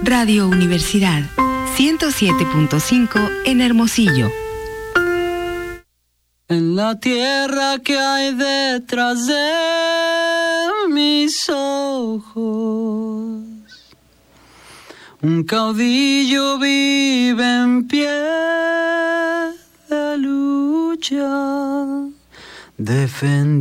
Radio Universidad 107.5 en Hermosillo. En la tierra que hay detrás de mis ojos, un caudillo vive en pie de lucha, defendiendo